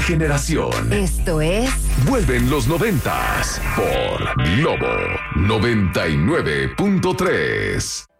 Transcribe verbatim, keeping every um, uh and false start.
generación. Esto es Vuelven los noventas por Globo noventa y nueve punto tres.